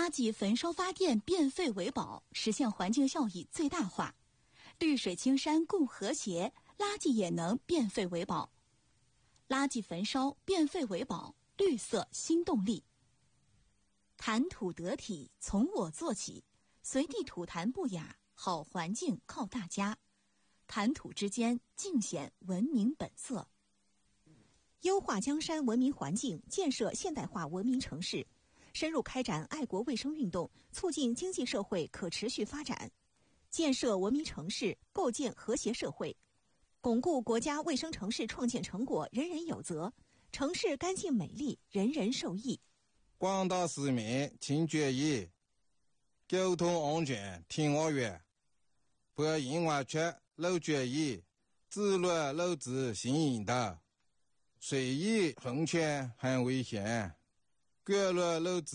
垃圾焚烧发电变废为宝，实现环境效益最大化。绿水青山共和谐，垃圾也能变废为宝。垃圾焚烧变废为宝，绿色新动力。谈吐得体，从我做起，随地吐痰不雅，好环境靠大家。谈吐之间，尽显文明本色。 优化江山文明环境，建设现代化文明城市，深入开展爱国卫生运动，促进经济社会可持续发展，建设文明城市，构建和谐社会，巩固国家卫生城市创建成果人人有责，城市干净美丽，人人受益。 广大市民请注意，交通安全听我话，不因为缺漏注意，自乱漏子行引导，随意横穿很危险，过路漏子